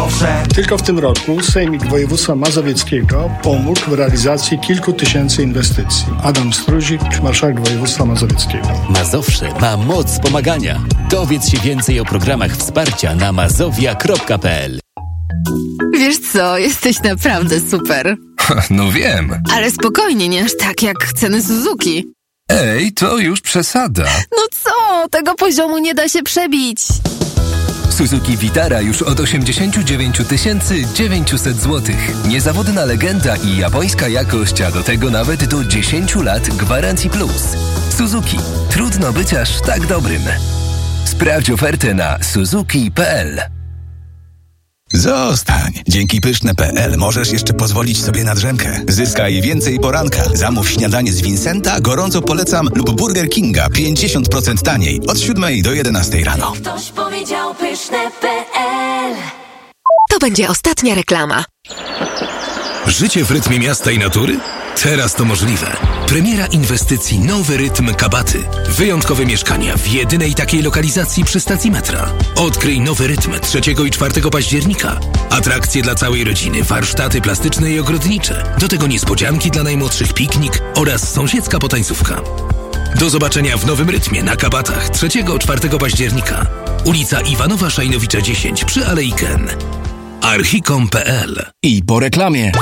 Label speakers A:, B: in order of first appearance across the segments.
A: Mazowsze.
B: Tylko w tym roku Sejmik Województwa Mazowieckiego pomógł w realizacji kilku tysięcy inwestycji. Adam Struzik, marszałek województwa mazowieckiego.
C: Mazowsze ma moc pomagania. Dowiedz się więcej o programach wsparcia na mazowia.pl.
D: Wiesz co, jesteś naprawdę super.
E: No wiem.
D: Ale spokojnie, nie aż tak jak ceny Suzuki.
E: Ej, to już przesada.
D: No co? Tego poziomu nie da się przebić.
E: Suzuki Vitara już od 89 900 zł. Niezawodna legenda i japońska jakość, a do tego nawet do 10 lat gwarancji plus. Suzuki. Trudno być aż tak dobrym. Sprawdź ofertę na suzuki.pl.
F: Zostań! Dzięki Pyszne.pl możesz jeszcze pozwolić sobie na drzemkę. Zyskaj więcej poranka. Zamów śniadanie z Vincenta, gorąco polecam, lub Burger Kinga 50% taniej. Od 7 do 11 rano.
G: Ktoś powiedział Pyszne.pl.
D: To będzie ostatnia reklama.
H: Życie w rytmie miasta i natury? Teraz to możliwe. Premiera inwestycji Nowy Rytm Kabaty. Wyjątkowe mieszkania w jedynej takiej lokalizacji przy stacji metra. Odkryj Nowy Rytm 3 i 4 października. Atrakcje dla całej rodziny, warsztaty plastyczne i ogrodnicze. Do tego niespodzianki dla najmłodszych, piknik oraz sąsiedzka potańcówka. Do zobaczenia w Nowym Rytmie na Kabatach 3-4 października. Ulica Iwanowa Szajnowicza 10 przy Alei Ken. Archicom.pl.
I: I po reklamie.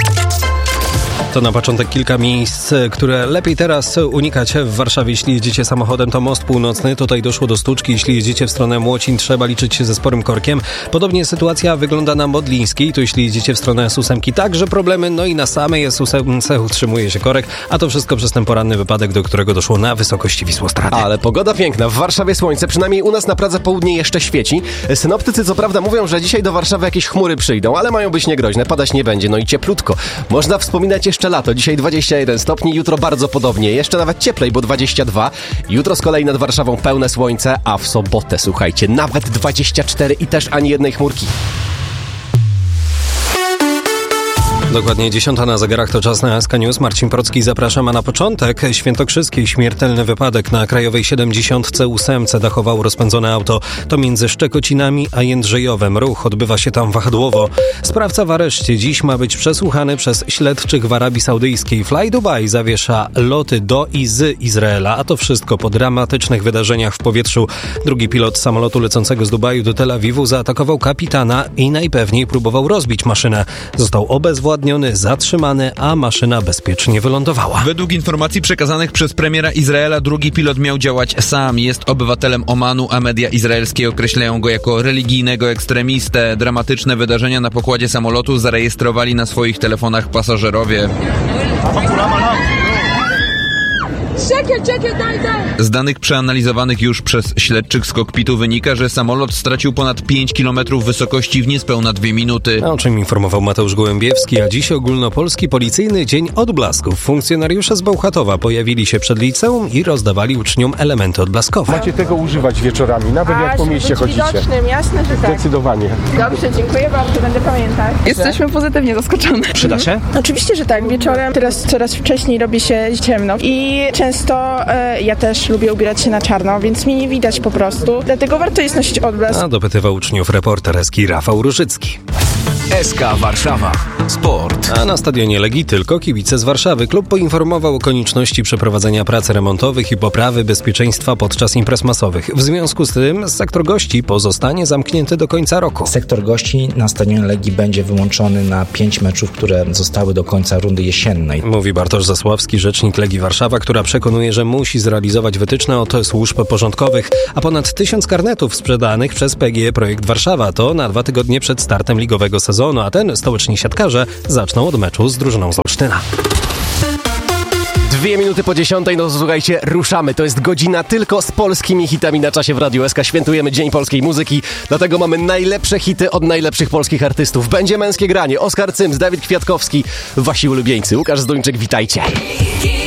J: To na początek kilka miejsc, które lepiej teraz unikać w Warszawie. Jeśli jedziecie samochodem, to Most Północny. Tutaj doszło do stłuczki. Jeśli jedziecie w stronę Młocin, trzeba liczyć się ze sporym korkiem. Podobnie sytuacja wygląda na Modlińskiej. Tu jeśli jedziecie w stronę S8, także problemy. No i na samej S8 utrzymuje się korek. A to wszystko przez ten poranny wypadek, do którego doszło na wysokości Wisłostrady.
K: Ale pogoda piękna. W Warszawie słońce. Przynajmniej u nas na Pradze Południe jeszcze świeci. Synoptycy co prawda mówią, że dzisiaj do Warszawy jakieś chmury przyjdą, ale mają być niegroźne. Padać nie będzie. No i cieplutko. Można wspominać jeszcze lato. Dzisiaj 21 stopni, jutro bardzo podobnie. Jeszcze nawet cieplej, bo 22. Jutro z kolei nad Warszawą pełne słońce, a w sobotę, słuchajcie, nawet 24 i też ani jednej chmurki.
J: Dokładnie 10 na zegarach, to czas na SK News. Marcin Procki, zapraszam. A na początek świętokrzyskiej śmiertelny wypadek na Krajowej 78 dachowało rozpędzone auto. To między Szczekocinami a Jędrzejowem. Ruch odbywa się tam wahadłowo. Sprawca w areszcie. Dziś ma być przesłuchany przez śledczych w Arabii Saudyjskiej. Fly Dubai zawiesza loty do i z Izraela, a to wszystko po dramatycznych wydarzeniach w powietrzu. Drugi pilot samolotu lecącego z Dubaju do Tel Awiwu zaatakował kapitana i najpewniej próbował rozbić maszynę. Został obezwładniony, zatrzymany, a maszyna bezpiecznie wylądowała.
L: Według informacji przekazanych przez premiera Izraela drugi pilot miał działać sam. Jest obywatelem Omanu, a media izraelskie określają go jako religijnego ekstremistę. Dramatyczne wydarzenia na pokładzie samolotu zarejestrowali na swoich telefonach pasażerowie. Z danych przeanalizowanych już przez śledczych z kokpitu wynika, że samolot stracił ponad 5 km wysokości w niespełna 2 minuty.
J: O czym informował Mateusz Gołębiewski, a dziś ogólnopolski policyjny dzień odblasków. Funkcjonariusze z Bełchatowa pojawili się przed liceum i rozdawali uczniom elementy odblaskowe.
M: Macie tego używać wieczorami, nawet jak po mieście chodzicie.
N: Jasne, że tak.
M: Zdecydowanie.
N: Dobrze, dziękuję bardzo, będę pamiętać. Jesteśmy pozytywnie zaskoczone.
J: Przyda się?
N: Oczywiście, że tak. Wieczorem teraz coraz wcześniej robi się ciemno i często ja też lubię ubierać się na czarno, więc mnie nie widać po prostu. Dlatego warto jest nosić odblask.
J: A dopytywał uczniów reporter SK Rafał Różycki.
I: SK Warszawa. Sport.
J: A na stadionie Legii tylko kibice z Warszawy. Klub poinformował o konieczności przeprowadzenia prac remontowych i poprawy bezpieczeństwa podczas imprez masowych. W związku z tym sektor gości pozostanie zamknięty do końca roku.
O: Sektor gości na stadionie Legii będzie wyłączony na 5 meczów, które zostały do końca rundy jesiennej.
J: Mówi Bartosz Zasławski, rzecznik Legii Warszawa, która przekonuje, że musi zrealizować wytyczne od służb porządkowych, a ponad 1000 karnetów sprzedanych przez PGE Projekt Warszawa to na 2 tygodnie przed startem ligowego sezonu, a ten stoliczni siatkarze zaczną od meczu z drużyną z Olsztyna.
K: 2 minuty po 10, no słuchajcie, ruszamy. To jest godzina tylko z polskimi hitami na czasie w Radiu SK. Świętujemy Dzień Polskiej Muzyki, dlatego mamy najlepsze hity od najlepszych polskich artystów. Będzie męskie granie. Oskar Cyms, Dawid Kwiatkowski, wasi ulubieńcy. Łukasz Zduńczyk, witajcie.